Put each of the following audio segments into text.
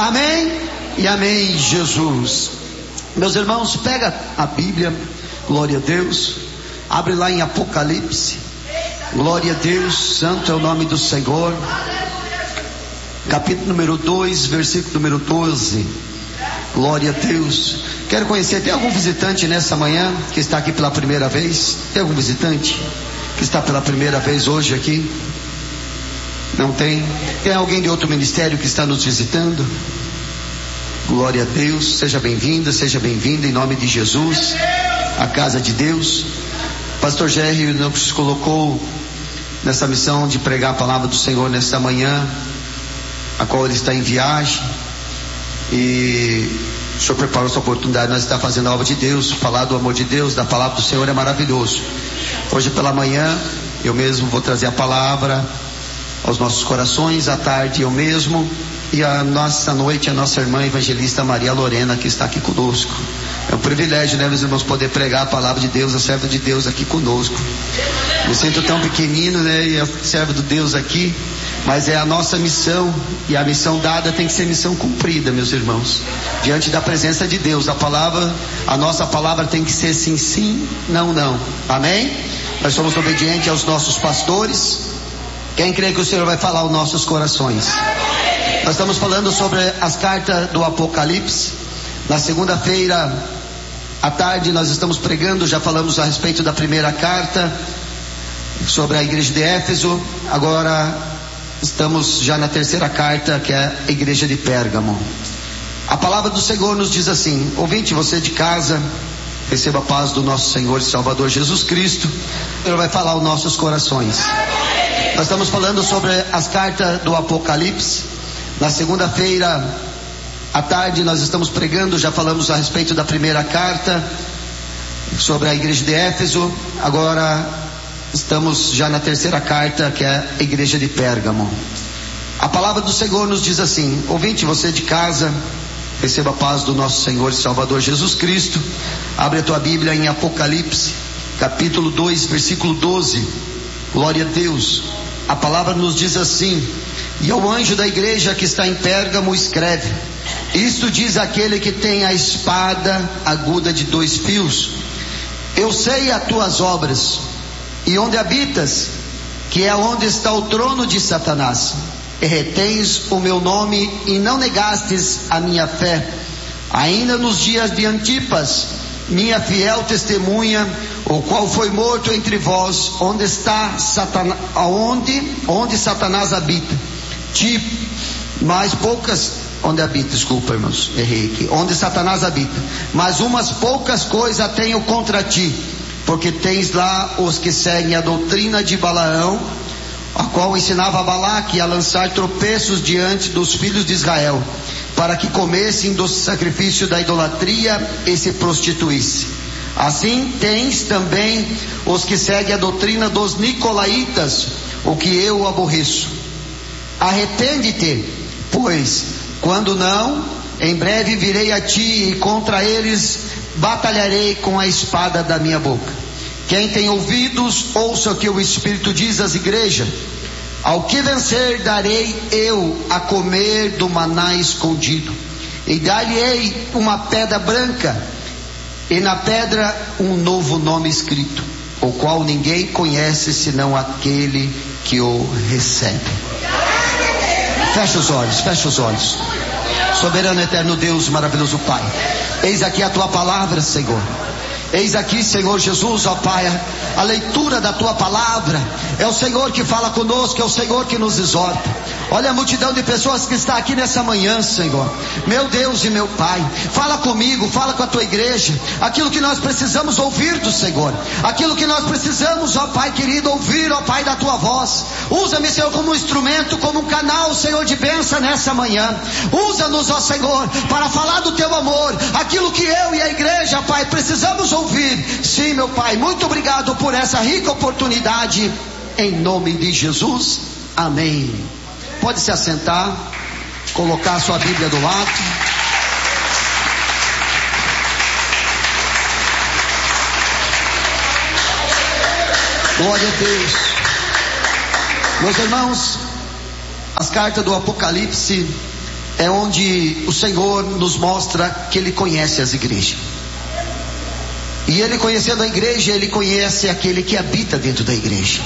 Amém e amém, Jesus. Meus irmãos, pega a Bíblia, glória a Deus, abre lá em Apocalipse, glória a Deus, santo é o nome do Senhor, capítulo número 2, versículo número 12, glória a Deus. Quero conhecer, tem algum visitante nessa manhã que está aqui pela primeira vez? Tem algum visitante que está pela primeira vez hoje aqui? Não tem? Tem alguém de outro ministério que está nos visitando? Glória a Deus, seja bem-vinda, seja bem-vindo em nome de Jesus, a casa de Deus. Pastor Jerry nos colocou nessa missão de pregar a palavra do Senhor nesta manhã, a qual ele está em viagem, e o Senhor preparou essa oportunidade. Nós estamos fazendo a obra de Deus, falar do amor de Deus, da palavra do Senhor é maravilhoso. Hoje pela manhã eu mesmo vou trazer a palavra aos nossos corações, à tarde eu mesmo, e à nossa noite a nossa irmã evangelista Maria Lorena, que está aqui conosco. É um privilégio, né, meus irmãos, poder pregar a palavra de Deus, a serva de Deus aqui conosco. Me sinto tão pequenino, né, e a serva de Deus aqui, mas é a nossa missão, e a missão dada tem que ser missão cumprida, meus irmãos, diante da presença de Deus. A nossa palavra tem que ser sim, sim, não, não. Amém? Nós somos obedientes aos nossos pastores. Quem crê que o Senhor vai falar aos nossos corações? Nós estamos falando sobre as cartas do Apocalipse. Na segunda-feira à tarde nós estamos pregando, já falamos a respeito da primeira carta, sobre a igreja de Éfeso. Agora estamos já na terceira carta, que é a igreja de Pérgamo. A palavra do Senhor nos diz assim: ouvinte, você de casa, receba a paz do nosso Senhor e Salvador Jesus Cristo. Ele vai falar aos nossos corações. Nós estamos falando sobre as cartas do Apocalipse. Na segunda-feira à tarde nós estamos pregando, já falamos a respeito da primeira carta, sobre a igreja de Éfeso. Agora estamos já na terceira carta, que é a igreja de Pérgamo. A palavra do Senhor nos diz assim: ouvinte, você de casa, receba a paz do nosso Senhor e Salvador Jesus Cristo. Abre a tua Bíblia em Apocalipse, capítulo 2, versículo 12. Glória a Deus. A palavra nos diz assim: e ao anjo da igreja que está em Pérgamo escreve: isto diz aquele que tem a espada aguda de 2 fios. Eu sei as tuas obras, e onde habitas, que é onde está o trono de Satanás, e retens o meu nome, e não negastes a minha fé, ainda nos dias de Antipas, minha fiel testemunha, o qual foi morto entre vós, onde está Satanás, onde Satanás habita. Onde Satanás habita. Mas umas poucas coisas tenho contra ti, porque tens lá os que seguem a doutrina de Balaão, a qual ensinava a Balaque a lançar tropeços diante dos filhos de Israel, para que comessem do sacrifício da idolatria e se prostituíssem. Assim tens também os que seguem a doutrina dos nicolaítas, o que eu aborreço. Arrepende-te, pois, quando não, em breve virei a ti, e contra eles batalharei com a espada da minha boca. Quem tem ouvidos, ouça o que o Espírito diz às igrejas. Ao que vencer, darei eu a comer do maná escondido, e dar-lhe-ei uma pedra branca, e na pedra um novo nome escrito, o qual ninguém conhece senão aquele que o recebe. Fecha os olhos, fecha os olhos. Soberano eterno Deus, maravilhoso Pai, eis aqui a tua palavra, Senhor. Eis aqui, Senhor Jesus, ó Pai, a leitura da tua palavra. É o Senhor que fala conosco, é o Senhor que nos exorta. Olha a multidão de pessoas que está aqui nessa manhã, Senhor. Meu Deus e meu Pai, fala comigo, fala com a tua igreja. Aquilo que nós precisamos ouvir do Senhor, aquilo que nós precisamos, ó Pai querido, ouvir, ó Pai, da tua voz. Usa-me, Senhor, como um instrumento, como um canal, Senhor, de bênção nessa manhã. Usa-nos, ó Senhor, para falar do teu amor, aquilo que eu e a igreja, Pai, precisamos ouvir. Sim, meu Pai, muito obrigado por essa rica oportunidade, em nome de Jesus, amém. Pode se assentar, colocar a sua Bíblia do lado. Glória a Deus. Meus irmãos, as cartas do Apocalipse é onde o Senhor nos mostra que Ele conhece as igrejas. E Ele, conhecendo a igreja, Ele conhece aquele que habita dentro da igreja.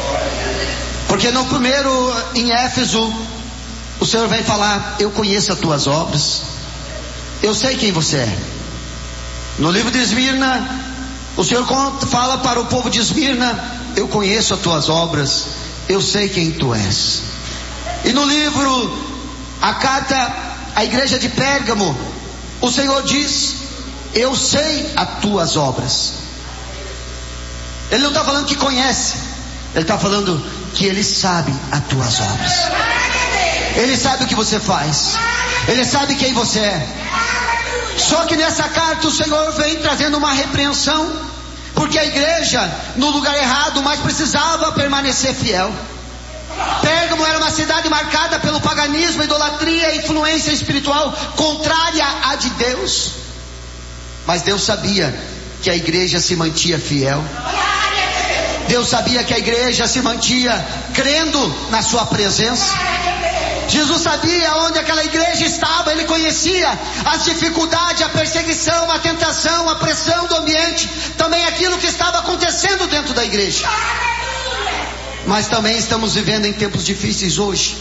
Porque no primeiro, em Éfeso, o Senhor vai falar: eu conheço as tuas obras, eu sei quem você é. No livro de Esmirna, o Senhor fala para o povo de Esmirna: eu conheço as tuas obras, eu sei quem tu és. E no livro, a carta à igreja de Pérgamo, o Senhor diz: eu sei as tuas obras. Ele não está falando que conhece, Ele está falando que Ele sabe as tuas obras. Ele sabe o que você faz, Ele sabe quem você é. Só que nessa carta o Senhor vem trazendo uma repreensão, porque a igreja no lugar errado, mas precisava permanecer fiel. Pérgamo era uma cidade marcada pelo paganismo, idolatria e influência espiritual contrária à de Deus. Mas Deus sabia que a igreja se mantinha fiel. Deus sabia que a igreja se mantinha crendo na sua presença. Jesus sabia onde aquela igreja estava. Ele conhecia as dificuldades, a perseguição, a tentação, a pressão do ambiente, também aquilo que estava acontecendo dentro da igreja. Mas também estamos vivendo em tempos difíceis hoje.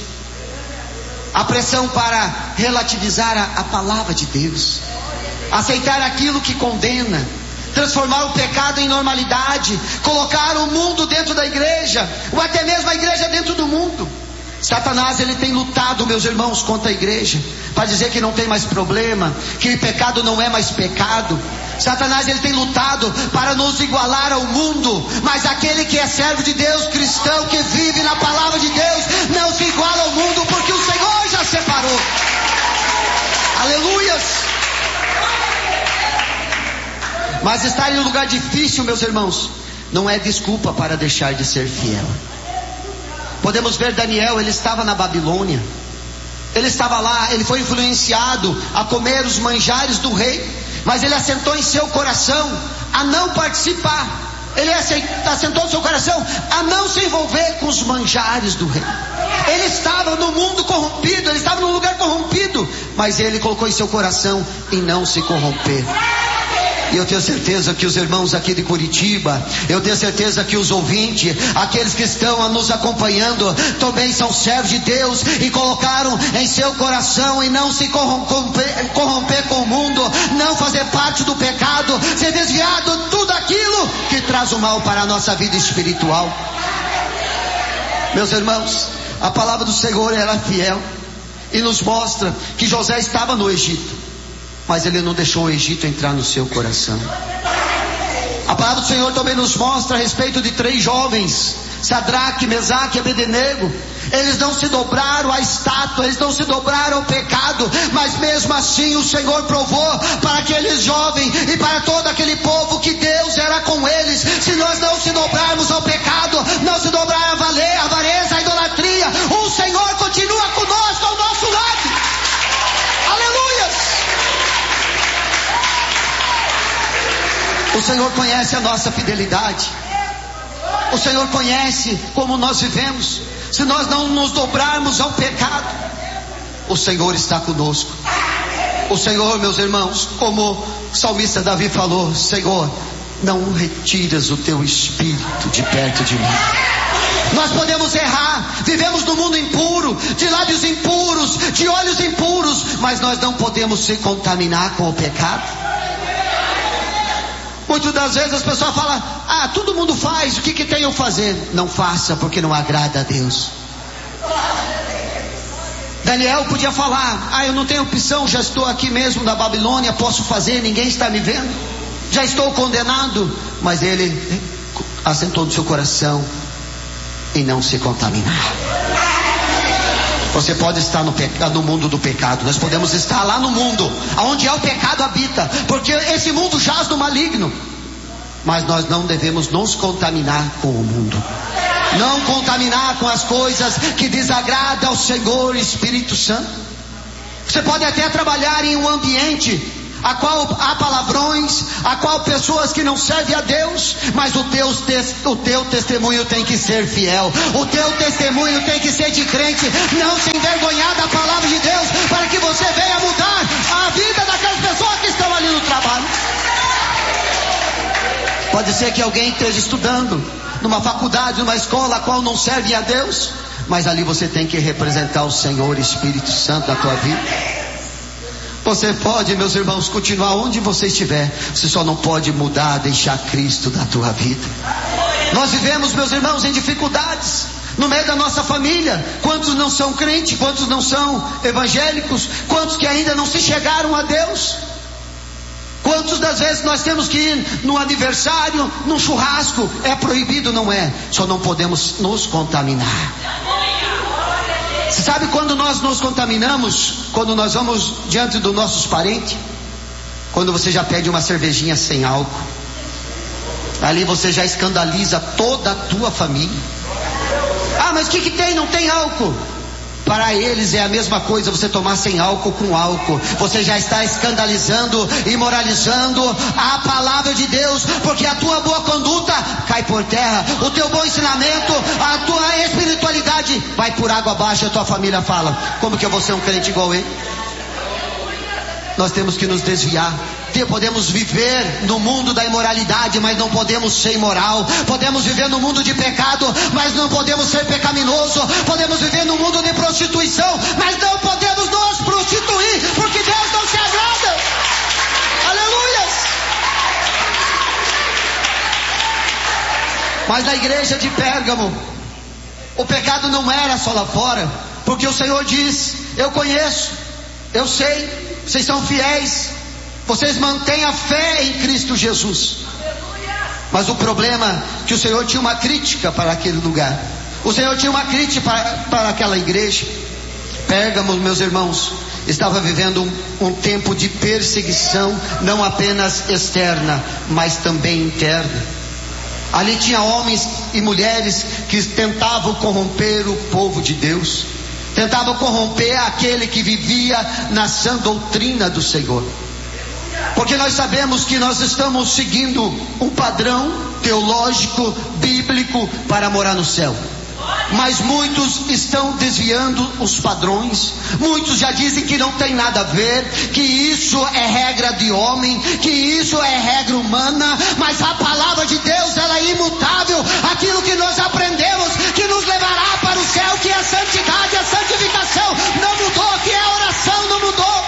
A pressão para relativizar a palavra de Deus, aceitar aquilo que condena, transformar o pecado em normalidade, colocar o mundo dentro da igreja, ou até mesmo a igreja dentro do mundo. Satanás, ele tem lutado, meus irmãos, contra a igreja, para dizer que não tem mais problema, que pecado não é mais pecado. Satanás, ele tem lutado para nos igualar ao mundo, mas aquele que é servo de Deus, cristão, que vive na palavra de Deus, não se iguala ao mundo, porque o Senhor já separou. Aleluias! Mas estar em um lugar difícil, meus irmãos, não é desculpa para deixar de ser fiel. Podemos ver Daniel, ele estava na Babilônia, ele estava lá, ele foi influenciado a comer os manjares do rei, mas ele assentou em seu coração a não participar. Ele assentou em seu coração a não se envolver com os manjares do rei. Ele estava no mundo corrompido, ele estava num lugar corrompido, mas ele colocou em seu coração em não se corromper. E eu tenho certeza que os irmãos aqui de Curitiba, eu tenho certeza que os ouvintes, aqueles que estão nos acompanhando, também são servos de Deus e colocaram em seu coração e não se corromper com o mundo, não fazer parte do pecado, ser desviado de tudo aquilo que traz o mal para a nossa vida espiritual. Meus irmãos, a palavra do Senhor era fiel e nos mostra que José estava no Egito, mas ele não deixou o Egito entrar no seu coração. A palavra do Senhor também nos mostra a respeito de 3 jovens, Sadraque, Mesaque e Abednego. Eles não se dobraram à estátua, eles não se dobraram ao pecado, mas mesmo assim o Senhor provou para aqueles jovens e para todo aquele povo que Deus era com eles. Se nós não se dobrarmos ao pecado, não se dobrar à avareza, à idolatria, o Senhor continua conosco ao nosso lado. Aleluias! O Senhor conhece a nossa fidelidade. O Senhor conhece como nós vivemos. Se nós não nos dobrarmos ao pecado, o Senhor está conosco. O Senhor, meus irmãos, como o salmista Davi falou: Senhor, não retiras o teu espírito de perto de mim. Nós podemos errar, vivemos num mundo impuro, de lábios impuros, de olhos impuros, mas nós não podemos se contaminar com o pecado. Muitas das vezes as pessoas falam: todo mundo faz, o que tem eu fazer? Não faça, porque não agrada a Deus. Daniel podia falar: eu não tenho opção, já estou aqui mesmo na Babilônia, posso fazer, ninguém está me vendo, já estou condenado. Mas ele assentou no seu coração em não se contaminar. Você pode estar no mundo do pecado, nós podemos estar lá no mundo onde o pecado habita, porque esse mundo jaz no maligno, mas nós não devemos nos contaminar com o mundo, não contaminar com as coisas que desagradam ao Senhor Espírito Santo. Você pode até trabalhar em um ambiente a qual há palavrões, a qual pessoas que não servem a Deus, mas o teu testemunho tem que ser fiel, o teu testemunho tem que ser de crente, não se envergonhar da palavra de Deus, para que Pode ser que alguém esteja estudando numa faculdade, numa escola a qual não serve a Deus, mas ali você tem que representar o Senhor Espírito Santo na tua vida. Você pode, meus irmãos, continuar onde você estiver, você só não pode mudar, deixar Cristo da tua vida. Nós vivemos, meus irmãos, em dificuldades no meio da nossa família. Quantos não são crentes, quantos não são evangélicos, quantos que ainda não se chegaram a Deus? Quantas das vezes nós temos que ir num aniversário, num churrasco? É proibido, não é? Só não podemos nos contaminar. Você sabe quando nós nos contaminamos? Quando nós vamos diante dos nossos parentes. Quando você já pede uma cervejinha sem álcool. Ali você já escandaliza toda a tua família. Ah, mas o que tem? Não tem álcool. Para eles é a mesma coisa você tomar sem álcool com álcool. Você já está escandalizando e moralizando a palavra de Deus, porque a tua boa conduta cai por terra, o teu bom ensinamento, a tua espiritualidade vai por água abaixo. A tua família fala: como que eu vou ser um crente igual ele? Nós temos que nos desviar. Podemos viver no mundo da imoralidade, mas não podemos ser imoral. Podemos viver no mundo de pecado, mas não podemos ser pecaminoso. Podemos viver no mundo de prostituição, mas não podemos nos prostituir, porque Deus não se agrada. Aleluia! Mas na igreja de Pérgamo, o pecado não era só lá fora, porque o Senhor diz: eu conheço, eu sei, vocês são fiéis, vocês mantêm a fé em Cristo Jesus. Mas o problema é que o Senhor tinha uma crítica para aquele lugar. O Senhor tinha uma crítica para aquela igreja. Pérgamo, meus irmãos, estava vivendo um tempo de perseguição, não apenas externa, mas também interna. Ali tinha homens e mulheres que tentavam corromper o povo de Deus, tentavam corromper aquele que vivia na sã doutrina do Senhor. Porque nós sabemos que nós estamos seguindo um padrão teológico, bíblico, para morar no céu. Mas muitos estão desviando os padrões. Muitos já dizem que não tem nada a ver, que isso é regra de homem, que isso é regra humana. Mas a palavra de Deus, ela é imutável. Aquilo que nós aprendemos, que nos levará para o céu, que é a santidade, a santificação, não mudou. Que é a oração, não mudou.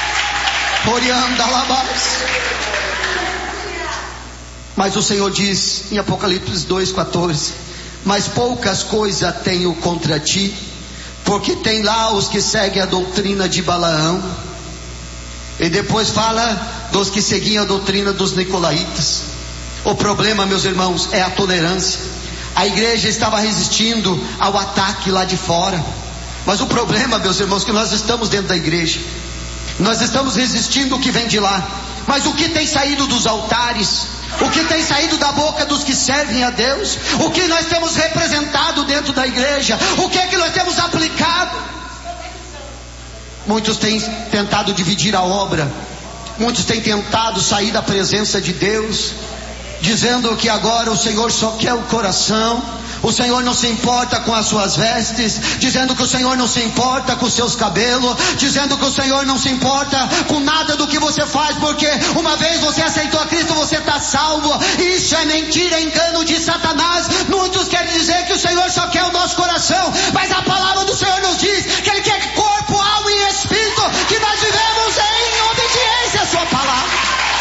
Mas o Senhor diz em Apocalipse 2,14: mas poucas coisas tenho contra ti, porque tem lá os que seguem a doutrina de Balaão. E depois fala dos que seguiam a doutrina dos nicolaítas. O problema, meus irmãos, é a tolerância. A igreja estava resistindo ao ataque lá de fora. Mas o problema, meus irmãos, é que nós estamos dentro da igreja. Nós estamos resistindo o que vem de lá. Mas o que tem saído dos altares, o que tem saído da boca dos que servem a Deus, o que nós temos representado dentro da igreja, o que é que nós temos aplicado? Muitos têm tentado dividir a obra. Muitos têm tentado sair da presença de Deus, dizendo que agora o Senhor só quer o coração. O Senhor não se importa com as suas vestes, dizendo que o Senhor não se importa com os seus cabelos, dizendo que o Senhor não se importa com nada do que você faz, porque uma vez você aceitou a Cristo, você está salvo. Isso é mentira, é engano de Satanás. Muitos querem dizer que o Senhor só quer o nosso coração, mas a palavra do Senhor nos diz que Ele quer corpo, alma e espírito, que nós vivemos em obediência à sua palavra.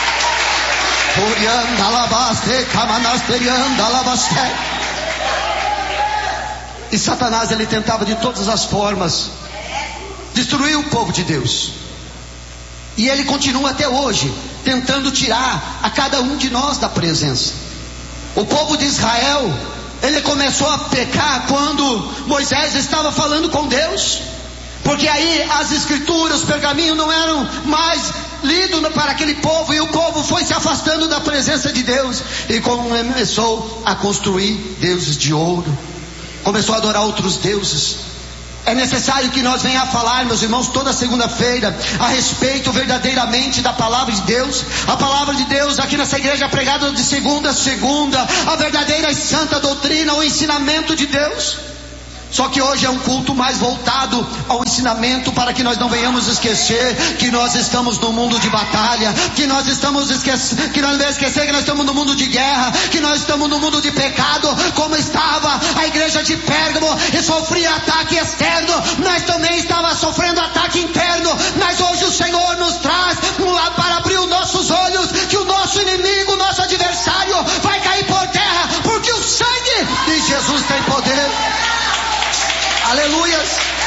E Satanás, ele tentava de todas as formas destruir o povo de Deus. E ele continua até hoje tentando tirar a cada um de nós da presença. O povo de Israel, ele começou a pecar quando Moisés estava falando com Deus, porque aí as escrituras, os pergaminhos não eram mais lidos para aquele povo, e o povo foi se afastando da presença de Deus e começou a construir deuses de ouro, começou a adorar outros deuses. É necessário que nós venhamos a falar, meus irmãos, toda segunda-feira a respeito verdadeiramente da palavra de Deus. A palavra de Deus aqui nessa igreja é pregada de segunda a segunda, a verdadeira e santa doutrina, o ensinamento de Deus. Só que hoje é um culto mais voltado ao ensinamento, para que nós não venhamos esquecer que nós estamos no mundo de batalha, que nós não venhamos esquecer que nós estamos no mundo de guerra, que nós estamos no mundo de pecado, como estava a igreja de Pérgamo e sofria ataque externo, nós também estávamos sofrendo ataque interno, mas hoje o Senhor nos traz para abrir os nossos olhos, que o nosso inimigo, o nosso adversário vai cair por terra, porque o sangue de Jesus tem poder. Aleluias.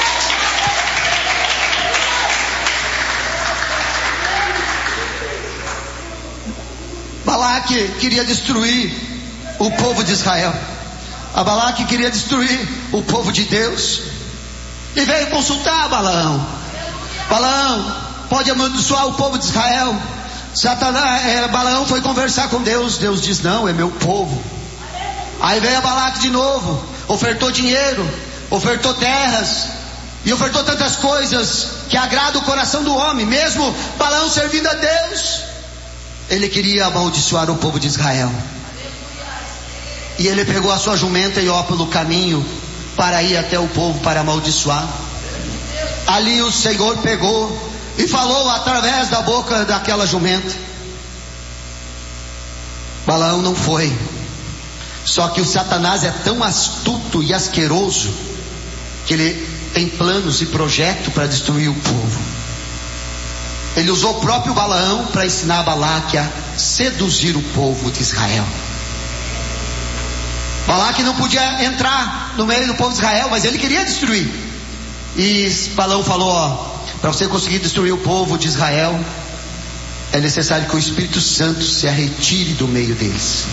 Balaque queria destruir o povo de Israel. A Balaque queria destruir o povo de Deus. E veio consultar Balaão. Balaão, pode amaldiçoar o povo de Israel? Balaão foi conversar com Deus. Deus diz: não, é meu povo. Aí veio a Balaque de novo, ofertou dinheiro, ofertou terras e ofertou tantas coisas que agrada o coração do homem. Mesmo Balaão servindo a Deus, ele queria amaldiçoar o povo de Israel. E ele pegou a sua jumenta e ó pelo caminho para ir até o povo para amaldiçoar. Ali o Senhor pegou e falou através da boca daquela jumenta. Balaão não foi. Só que o Satanás é tão astuto e asqueroso que ele tem planos e projeto para destruir o povo. Ele usou o próprio Balaão para ensinar a Balaque a seduzir o povo de Israel. Balaque não podia entrar no meio do povo de Israel, mas ele queria destruir. E Balaão falou: ó, para você conseguir destruir o povo de Israel, é necessário que o Espírito Santo se retire do meio deles.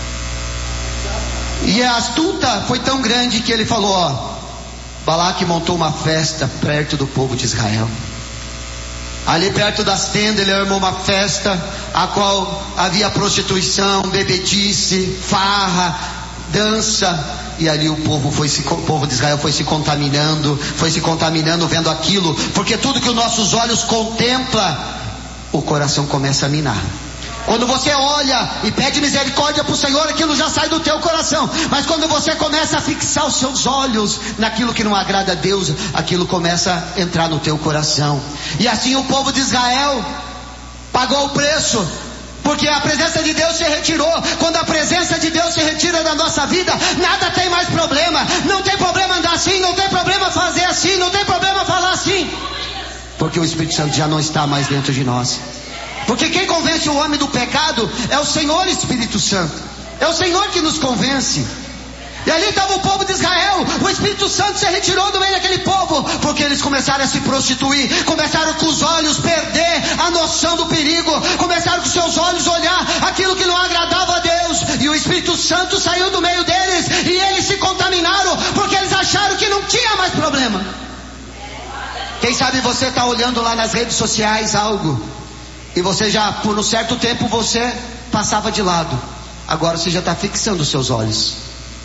E a astuta foi tão grande que ele falou: ó, Balaque montou uma festa perto do povo de Israel. Ali perto das tendas ele armou uma festa, a qual havia prostituição, bebedice, farra, dança. E ali o povo de Israel foi se contaminando vendo aquilo, porque tudo que os nossos olhos contemplam, o coração começa a minar. Quando você olha e pede misericórdia para o Senhor, aquilo já sai do teu coração. Mas quando você começa a fixar os seus olhos naquilo que não agrada a Deus, aquilo começa a entrar no teu coração. E assim o povo de Israel pagou o preço, porque a presença de Deus se retirou. Quando a presença de Deus se retira da nossa vida, nada tem mais problema. Não tem problema andar assim, não tem problema fazer assim, não tem problema falar assim, porque o Espírito Santo já não está mais dentro de nós. Porque quem convence o homem do pecado é o Senhor Espírito Santo. É o Senhor que nos convence. E ali estava o povo de Israel. O Espírito Santo se retirou do meio daquele povo, porque eles começaram a se prostituir, começaram com os olhos perder a noção do perigo, começaram com seus olhos olhar aquilo que não agradava a Deus, e o Espírito Santo saiu do meio deles, e eles se contaminaram, porque eles acharam que não tinha mais problema. Quem sabe você está olhando lá nas redes sociais algo, e você já, por um certo tempo, você passava de lado. Agora você já está fixando os seus olhos.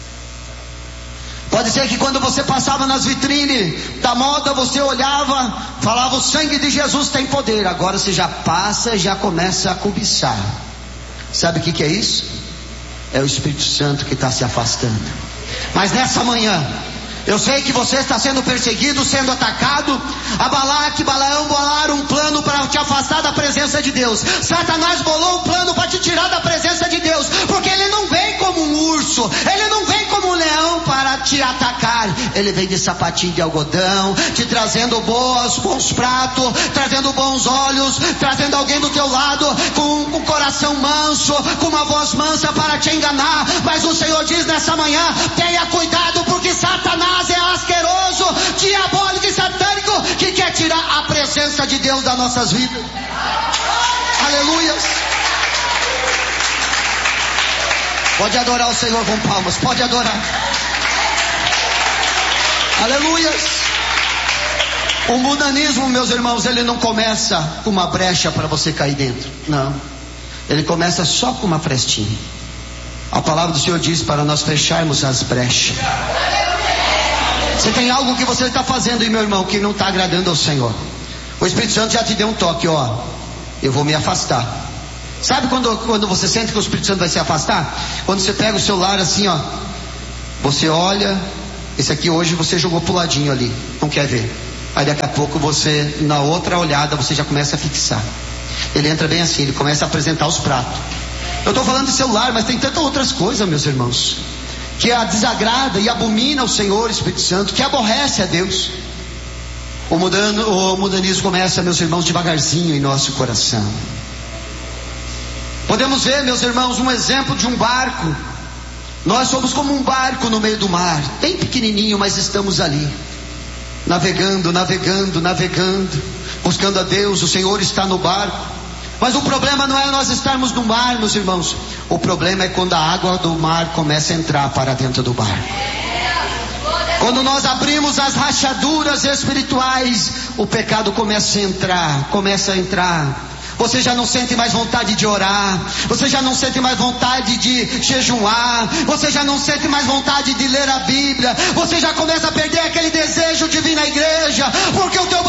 Pode ser que quando você passava nas vitrines da moda, você olhava, falava: o sangue de Jesus tem poder. Agora você já passa e já começa a cobiçar. Sabe o que é isso? É o Espírito Santo que está se afastando. Mas nessa manhã, eu sei que você está sendo perseguido, sendo atacado. A Balaque e Balaão bolaram um plano para te afastar da presença de Deus. Satanás bolou um plano para te tirar da presença de Deus, porque ele não vem como um urso, ele não vem como um leão para te atacar. Ele vem de sapatinho de algodão, te trazendo bons pratos, trazendo bons olhos, trazendo alguém do teu lado com um coração manso, com uma voz mansa para te enganar. Mas o Senhor diz nessa manhã: tenha cuidado, porque Satanás é asqueroso, diabólico e satânico, que quer tirar a presença de Deus das nossas vidas. Aleluia. Pode adorar o Senhor com palmas, pode adorar. Aleluia. O mundanismo, meus irmãos, ele não começa com uma brecha para você cair dentro. Não, ele começa só com uma frestinha. A palavra do Senhor diz para nós fecharmos as brechas. Você tem algo que você está fazendo, e meu irmão, que não está agradando ao Senhor. O Espírito Santo já te deu um toque: ó, eu vou me afastar. Sabe quando você sente que o Espírito Santo vai se afastar? Quando você pega o celular assim, ó, você olha Esse aqui hoje você jogou pro ladinho ali, não quer ver. Aí daqui a pouco você, na outra olhada, você já começa a fixar. Ele entra bem assim, ele começa a apresentar os pratos. Eu estou falando de celular, mas tem tantas outras coisas, meus irmãos, que a desagrada e abomina o Senhor Espírito Santo, que aborrece a Deus. O mundanismo começa, meus irmãos, devagarzinho em nosso coração. Podemos ver, meus irmãos, um exemplo de um barco. Nós somos como um barco no meio do mar, bem pequenininho, mas estamos ali, navegando, buscando a Deus. O Senhor está no barco. Mas o problema não é nós estarmos no mar, meus irmãos. O problema é quando a água do mar começa a entrar para dentro do barco. Quando nós abrimos as rachaduras espirituais, o pecado começa a entrar. Você já não sente mais vontade de orar, você já não sente mais vontade de jejuar, você já não sente mais vontade de ler a Bíblia, você já começa a perder aquele desejo de vir na igreja, porque o teu